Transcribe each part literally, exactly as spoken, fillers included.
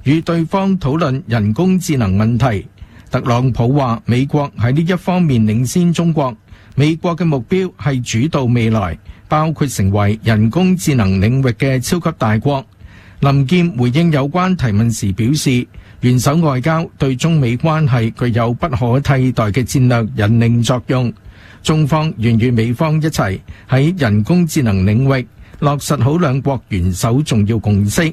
與對方討論人工智能問題。特朗普話美國喺呢一方面領先中國，美國嘅目標係主導未來，包括成為人工智能領域嘅超級大國。林劍回應有關提問時表示，元首外交對中美關係具有不可替代嘅戰略引領作用，中方願與美方一齊喺人工智能領域落實好兩國元首重要共識。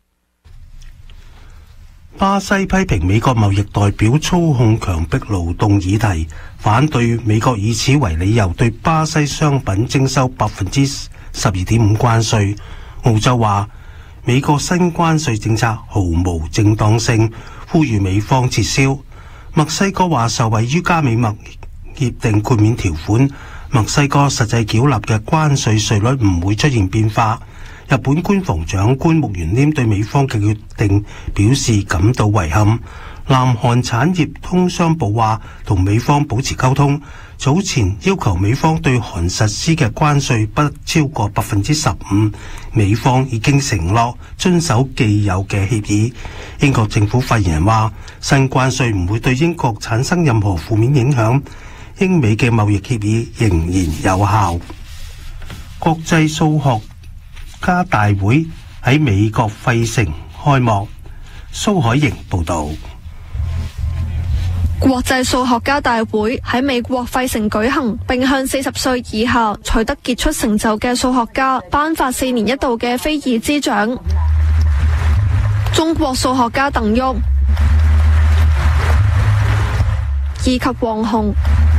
巴西批評美國貿易代表操控強迫勞動議題，反對美國以此為理由對巴西商品徵收百分之十二點五關稅。澳洲話美國新關稅政策毫無正當性，呼籲美方撤銷。墨西哥話受惠於加美貿協定豁免條款，墨西哥實際繳納嘅關稅稅率唔會出現變化。日本官房長官木原稔對美方嘅決定表示感到遺憾。南韓產業通商部話同美方保持溝通，早前要求美方對韓實施嘅關稅不超過百分之十五，美方已經承諾遵守既有嘅協議。英國政府發言人話，新關稅唔會對英國產生任何負面影響，英美嘅貿易協議仍然有效。國際數學家大會喺美國費城開幕。蘇海瑩報道。 國際數學家大會喺美國費城舉行，並向四十歲以下取得傑出成就嘅數學家頒發四年一度嘅菲爾茲獎。中國數學家鄧旭以及黃洪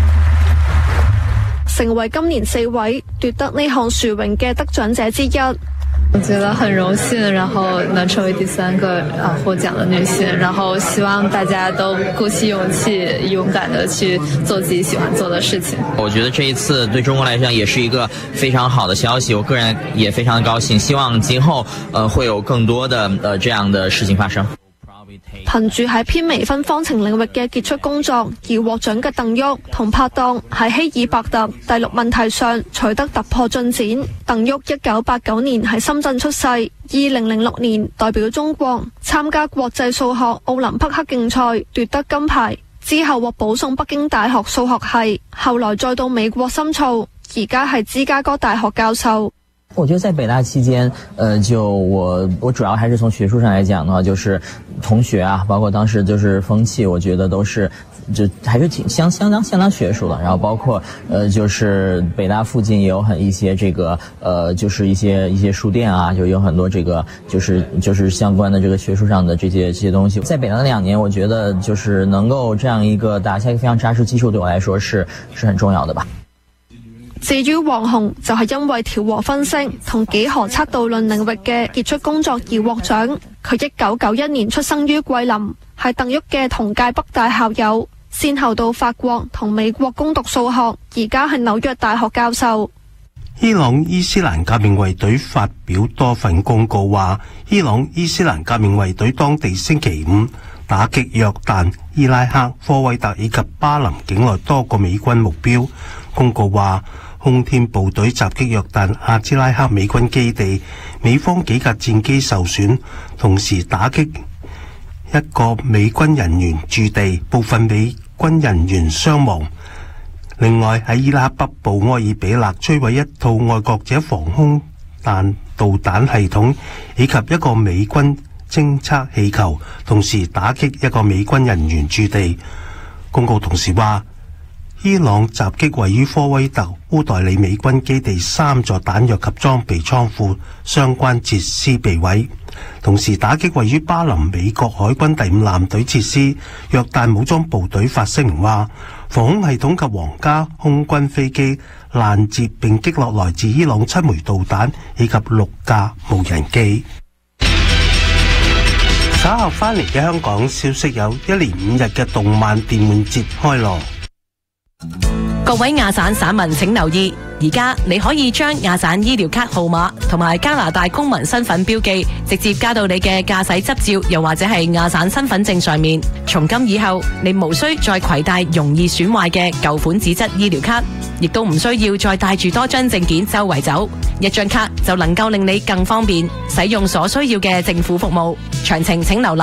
成為今年四位奪得呢項殊榮嘅得獎者之一。 我覺得很榮幸，然後能成為第三個啊獲獎的女性，然後希望大家都鼓起勇氣，勇敢地去做自己喜歡做的事情。 我覺得這一次對中國來講也是一個非常好的消息，我個人也非常高興，希望今後呃會有更多的呃這樣的事情發生。 憑住喺偏微分方程領域嘅傑出工作而獲獎嘅鄧旭同拍檔喺希爾伯特第六問題上取得突破進展。鄧旭一九八九年喺深圳出世，二零零六年代表中國參加國際數學奧林匹克競賽奪得金牌，之後獲保送北京大學數學系，後來再到美國深造，而家係芝加哥大學教授。 我覺得在北大期間，呃，就我我主要還是從學術上來講的話，就是同學啊，包括當時就是風氣，我覺得都是就還是挺相相當相當學術的。然後包括呃，就是北大附近也有很一些這個呃，就是一些一些書店啊，就有很多這個就是就是相關的這個學術上的這些這些東西。在北大的兩年，我覺得就是能夠這樣一個打下一個非常紮實基礎，對我來說是是很重要的吧。 至於黃洪就係因為調和分析同幾何測度論領域嘅傑出工作而獲獎。佢一九九一年出生於桂林，係鄧旭嘅同屆北大校友，先後到法國同美國攻讀數學，而家係紐約大學教授。 伊朗伊斯蘭革命衛隊發表多份公告話，伊朗伊斯蘭革命衛隊當地星期五打擊約旦、伊拉克、科威特以及巴林境內多個美軍目標。公告話，空天部隊襲擊約旦阿茲拉克美軍基地，美方幾架戰機受損，同時打擊一個美軍人員駐地，部分美軍人員傷亡。另外喺伊拉克北部埃爾比勒摧毀一套愛國者防空彈導彈系統，以及一個美軍偵測氣球，同時打擊一個美軍人員駐地。公告同時話，伊朗襲擊位於科威特烏代里美軍基地三座彈藥及裝備倉庫，相關設施被毀。同時打擊位於巴林美國海軍第五艦隊設施。約旦武裝部隊發聲明話，防空系統及皇家空軍飛機攔截並擊落來自伊朗七枚導彈以及六架無人機。稍後翻嚟嘅香港消息有，一連五日嘅動漫電玩節開鑼。 各位亞省省民請留意，而家你可以將亞省醫療卡號碼同埋加拿大公民身份標記直接加到你嘅駕駛執照，又或者係亞省身份證上面。從今以後，你無需再攜帶容易損壞嘅舊款紙質醫療卡，亦都唔需要再帶住多張證件周圍走，一張卡就能夠令你更方便使用所需要嘅政府服務。詳情請瀏覽